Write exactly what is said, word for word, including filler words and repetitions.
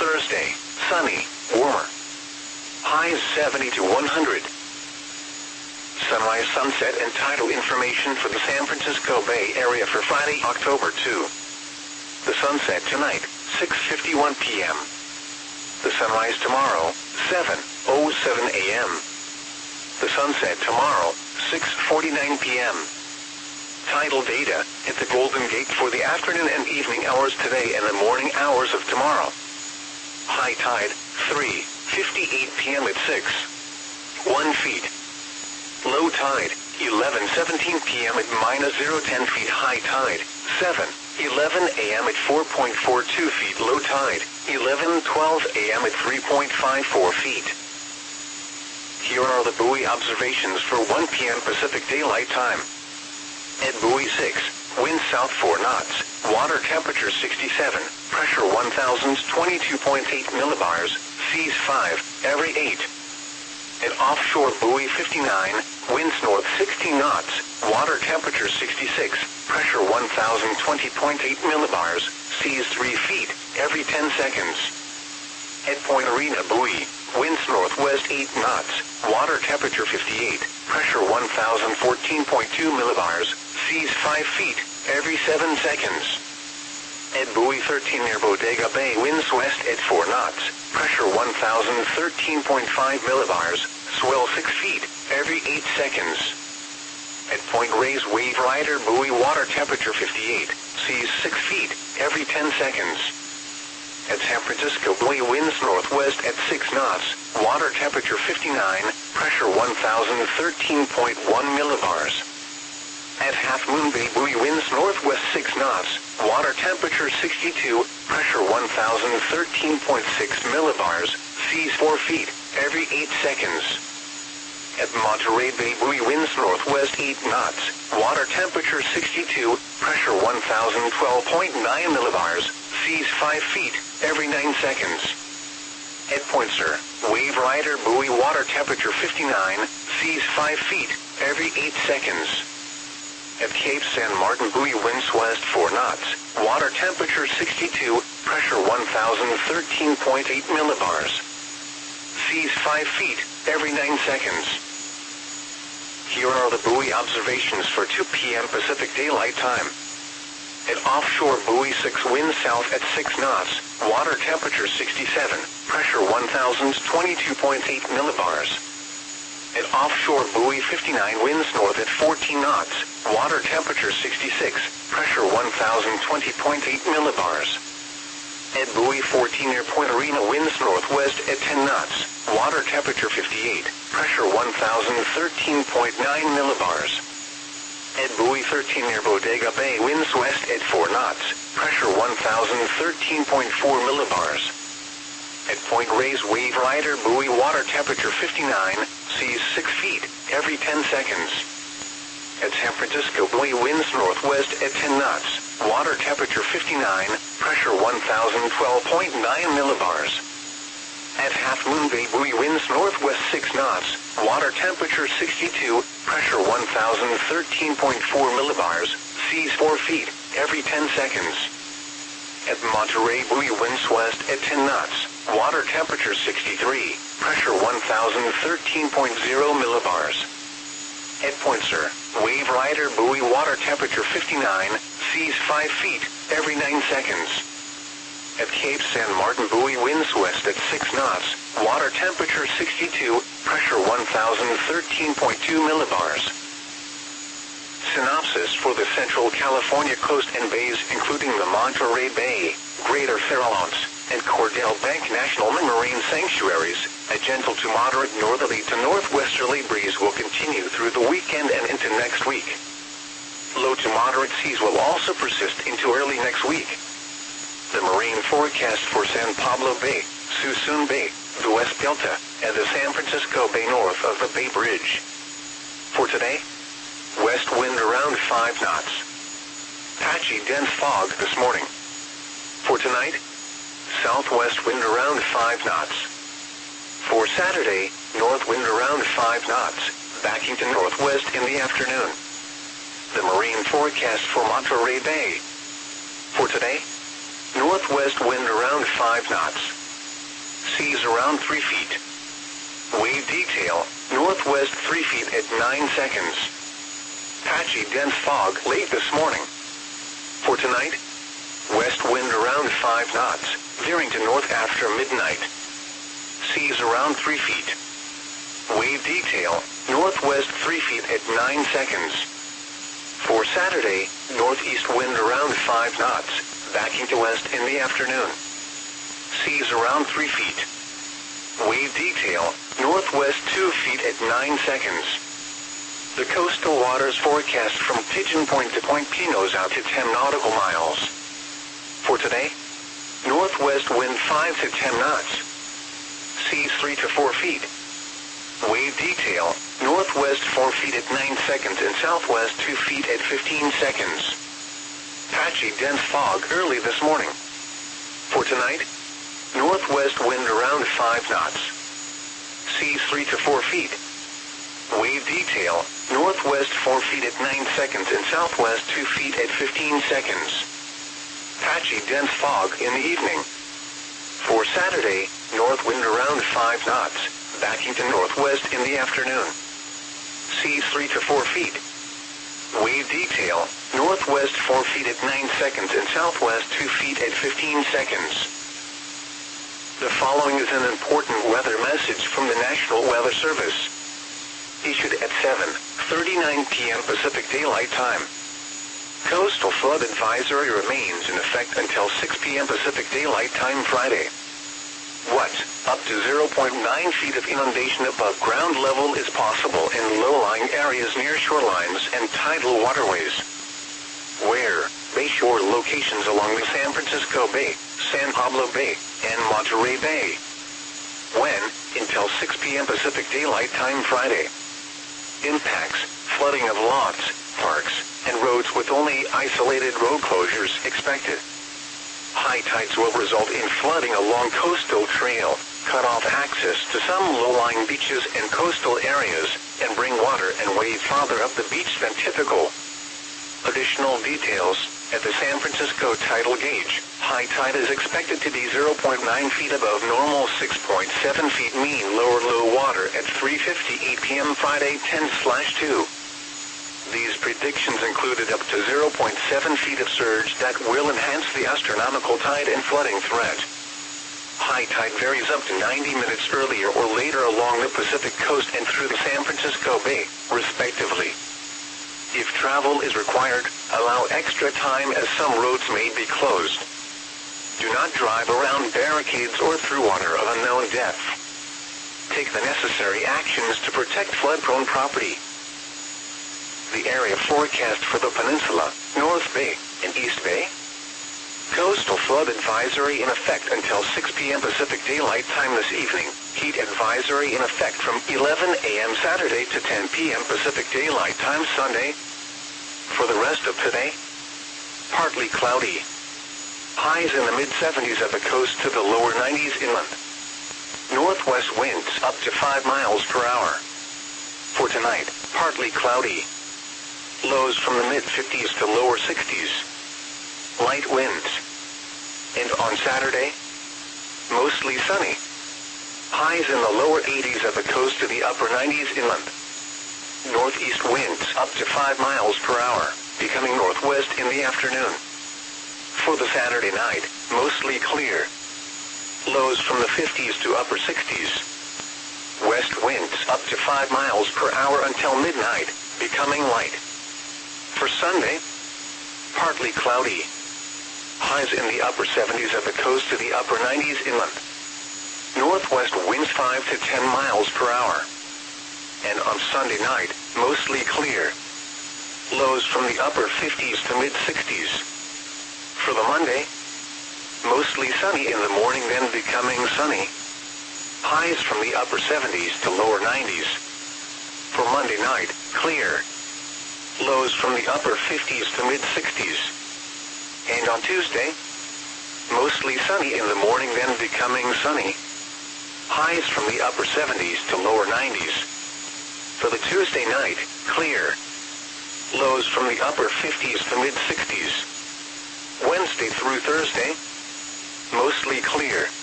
Thursday, sunny, warmer. Highs seventy to one hundred. Sunrise, sunset, and tidal information for the San Francisco Bay Area for Friday, October second. The sunset tonight, six fifty-one p m The sunrise tomorrow, seven oh seven a m The sunset tomorrow, six forty-nine p m Tidal data at the Golden Gate for the afternoon and evening hours today and the morning hours of tomorrow. High tide, three fifty-eight p m at six one feet. Low tide, eleven seventeen p m at minus zero ten feet. High tide, seven eleven a m at four point four two feet. Low tide, eleven twelve a m at three point five four feet. Here are the buoy observations for one p m Pacific Daylight Time. At buoy six, wind south four knots, water temperature sixty-seven, pressure one thousand twenty-two point eight millibars, seas five, every eight. At offshore buoy fifty-nine, winds north sixty knots, water temperature sixty-six, pressure one thousand twenty point eight millibars, seas three feet, every ten seconds. At Point Arena buoy, winds northwest eight knots, water temperature fifty-eight, pressure one thousand fourteen point two millibars, seas five feet, every seven seconds. At buoy thirteen near Bodega Bay, winds west at four knots, pressure one thousand thirteen point five millibars, swell six feet, every eight seconds. At Point Reyes Wave Rider buoy, water temperature fifty-eight, seas six feet, every ten seconds. At San Francisco buoy, winds northwest at six knots, water temperature fifty-nine, pressure one thousand thirteen point one millibars. At Half Moon Bay buoy, winds northwest six knots, water temperature sixty-two, pressure one thousand thirteen point six millibars, seas four feet, every eight seconds. At Monterey Bay buoy, winds northwest eight knots, water temperature sixty-two, pressure one thousand twelve point nine millibars, seas five feet, every nine seconds. At Point Sur, Wave Rider buoy, water temperature fifty-nine, seas five feet, every eight seconds. At Cape San Martin buoy, winds west four knots, water temperature sixty-two, pressure one thousand thirteen point eight millibars. Seas five feet, every nine seconds. Here are the buoy observations for two p m Pacific Daylight Time. At offshore buoy six, winds south at six knots, water temperature sixty-seven, pressure one thousand twenty-two point eight millibars. At offshore buoy fifty-nine, winds north at fourteen knots, water temperature sixty-six, pressure one thousand twenty point eight millibars. At buoy fourteen near Point Arena, winds northwest at ten knots, water temperature fifty-eight, pressure one thousand thirteen point nine millibars. At buoy thirteen near Bodega Bay, winds west at four knots, pressure one thousand thirteen point four millibars. At Point Reyes Wave Rider buoy, water temperature fifty-nine, seas six feet, every ten seconds. At San Francisco buoy, winds northwest at ten knots, water temperature fifty-nine, pressure one thousand twelve point nine millibars. At Half Moon Bay buoy, winds northwest six knots, water temperature sixty-two, pressure one thousand thirteen point four millibars, seas four feet, every ten seconds. At Monterey buoy, winds west at ten knots, water temperature sixty-three, pressure one thousand thirteen point zero millibars. At Point Sur, Wave Rider buoy, water temperature fifty-nine, seas five feet, every nine seconds. At Cape San Martin buoy, winds west at six knots, water temperature sixty-two, pressure one thousand thirteen point two millibars. Synopsis for the Central California coast and bays, including the Monterey Bay, Greater Farallones, and Cordell Bank National Marine Sanctuaries. A gentle to moderate northerly to northwesterly breeze will continue through the weekend and into next week. Low to moderate seas will also persist into early next week. The marine forecast for San Pablo Bay, Suisun Bay, the West Delta, and the San Francisco Bay north of the Bay Bridge. For today, west wind around five knots. Patchy dense fog this morning. For tonight, southwest wind around five knots. For Saturday, north wind around five knots, backing to northwest in the afternoon. The marine forecast for Monterey Bay. For today, northwest wind around five knots. Seas around three feet. Wave detail, northwest three feet at nine seconds. Patchy dense fog late this morning. For tonight, west wind around five knots, veering to north after midnight. Seas around three feet. Wave detail, northwest three feet at nine seconds. For Saturday, northeast wind around five knots, backing to west in the afternoon. Seas around three feet. Wave detail, northwest two feet at nine seconds. The coastal waters forecast from Pigeon Point to Point Pinos out to ten nautical miles. For today, northwest wind five to ten knots. Seas three to four feet. Wave detail, northwest four feet at nine seconds and southwest two feet at fifteen seconds. Patchy dense fog early this morning. For tonight, northwest wind around five knots. Seas three to four feet. Wave detail, northwest four feet at nine seconds and southwest two feet at fifteen seconds. Patchy dense fog in the evening. For Saturday, north wind around five knots, backing to northwest in the afternoon. Seas three to four feet. Wave detail, northwest four feet at nine seconds and southwest two feet at fifteen seconds. The following is an important weather message from the National Weather Service. Issued at seven thirty-nine p m Pacific Daylight Time. Coastal flood advisory remains in effect until six p m Pacific Daylight Time Friday. What, up to zero point nine feet of inundation above ground level is possible in low-lying areas near shorelines and tidal waterways. Where, bayshore locations along the San Francisco Bay, San Pablo Bay, and Monterey Bay. When, until six p m Pacific Daylight Time Friday. Impacts, flooding of lots, parks, and roads with only isolated road closures expected. High tides will result in flooding along coastal trail, cut off access to some low-lying beaches and coastal areas, and bring water and wave farther up the beach than typical. Additional details, at the San Francisco tidal gauge, high tide is expected to be zero point nine feet above normal, six point seven feet mean lower low water at three fifty-eight p m Friday ten slash two. These predictions included up to zero point seven feet of surge that will enhance the astronomical tide and flooding threat. High tide varies up to ninety minutes earlier or later along the Pacific coast and through the San Francisco Bay, respectively. If travel is required, allow extra time as some roads may be closed. Do not drive around barricades or through water of unknown depth. Take the necessary actions to protect flood-prone property. The area forecast for the peninsula, North Bay, and East Bay. Coastal flood advisory in effect until six p m Pacific Daylight Time this evening. Heat advisory in effect from eleven a m Saturday to ten p m Pacific Daylight Time Sunday. For the rest of today, partly cloudy. Highs in the mid seventies at the coast to the lower nineties inland. Northwest winds up to five miles per hour. For tonight, partly cloudy. Lows from the mid fifties to lower sixties. Light winds. And on Saturday, mostly sunny. Highs in the lower eighties at the coast to the upper nineties inland. Northeast winds up to five miles per hour, becoming northwest in the afternoon. For the Saturday night, mostly clear. Lows from the fifties to upper sixties. West winds up to five miles per hour until midnight, becoming light. For Sunday, partly cloudy. Highs in the upper seventies at the coast to the upper nineties inland. Northwest winds five to ten miles per hour. And on Sunday night, mostly clear. Lows from the upper fifties to mid sixties. For the Monday, mostly sunny in the morning, then becoming sunny. Highs from the upper seventies to lower nineties. For Monday night, clear. Lows from the upper fifties to mid sixties. And on Tuesday, mostly sunny in the morning, then becoming sunny. Highs from the upper seventies to lower nineties. For the Tuesday night, clear. Lows from the upper fifties to mid sixties. Wednesday through Thursday, mostly clear.